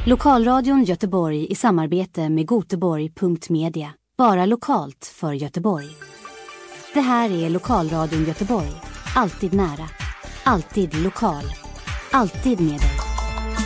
Lokalradion Göteborg i samarbete med Göteborg.media. Bara lokalt för Göteborg. Det här är Lokalradion Göteborg. Alltid nära. Alltid lokal. Alltid med dig.